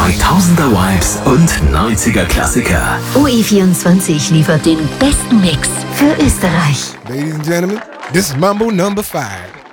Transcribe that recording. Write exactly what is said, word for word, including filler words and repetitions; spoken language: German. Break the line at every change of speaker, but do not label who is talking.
zweitausender Vibes und neunziger Klassiker.
O E vierundzwanzig liefert den besten Mix für Österreich.
Ladies and gentlemen, this is Mambo number five.